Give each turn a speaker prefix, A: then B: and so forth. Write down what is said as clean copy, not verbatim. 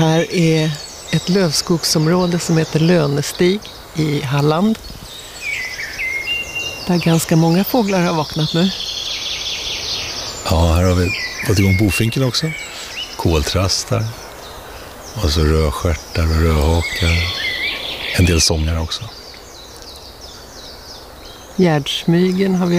A: här är ett lövskogsområde som heter Lönestig i Halland. Där ganska många fåglar har vaknat nu.
B: Ja, här har vi fått igång bofinken också. Koltrastar. Och så rödstjärtar och rödhakar. En del sångare också.
A: Gärdsmygen har vi